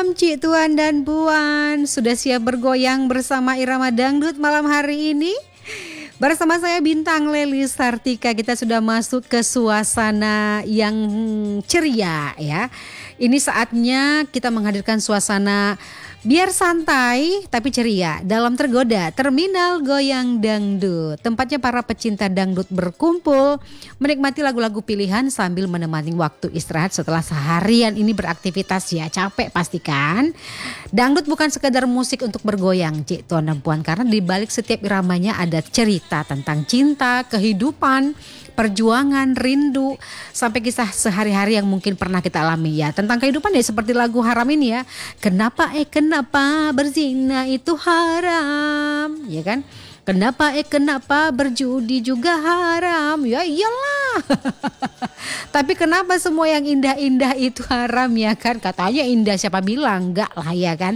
Cik Tuan dan Puan, sudah siap bergoyang bersama irama dangdut malam hari ini? Bersama saya Bintang Leli Sartika, kita sudah masuk ke suasana yang ceria ya. Ini saatnya kita menghadirkan suasana biar santai tapi ceria dalam Tergoda Terminal Goyang Dangdut. Tempatnya para pecinta dangdut berkumpul menikmati lagu-lagu pilihan sambil menemani waktu istirahat setelah seharian ini beraktivitas ya, capek pastikan. Dangdut bukan sekedar musik untuk bergoyang, Cik Tuan dan Puan, karena di balik setiap iramanya ada cerita tentang cinta, kehidupan, perjuangan, rindu, sampai kisah sehari-hari yang mungkin pernah kita alami ya. Tentang kehidupan ya seperti lagu Haram ini ya. Kenapa berzina itu haram, ya kan? Kenapa berjudi juga haram? Ya iyalah. Tapi kenapa semua yang indah-indah itu haram ya kan? Katanya indah, siapa bilang? Enggak lah ya kan?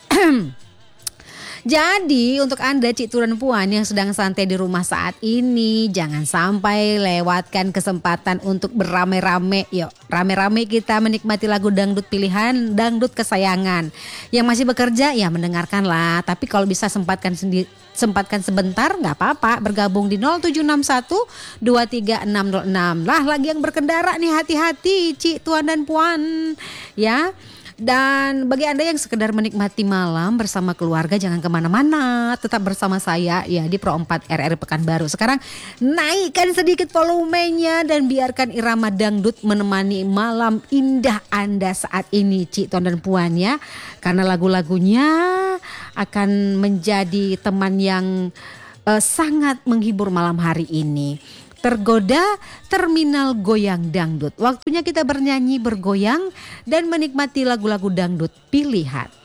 Jadi untuk Anda Cik Tuan Puan yang sedang santai di rumah saat ini, jangan sampai lewatkan kesempatan untuk beramai-ramai. Yuk rame-rame kita menikmati lagu dangdut pilihan, dangdut kesayangan. Yang masih bekerja ya mendengarkanlah, tapi kalau bisa sempatkan sebentar nggak apa-apa, bergabung di 0761 23606. Lah lagi yang berkendara nih, hati-hati Cik Tuan dan Puan ya. Dan bagi Anda yang sekedar menikmati malam bersama keluarga, jangan kemana-mana, tetap bersama saya ya di Pro 4 RRI Pekanbaru. Sekarang naikkan sedikit volumenya dan biarkan irama dangdut menemani malam indah Anda saat ini Cik Tuan dan Puan ya. Karena lagu-lagunya akan menjadi teman yang sangat menghibur malam hari ini. Tergoda Terminal Goyang Dangdut. Waktunya kita bernyanyi, bergoyang dan menikmati lagu-lagu dangdut pilihan.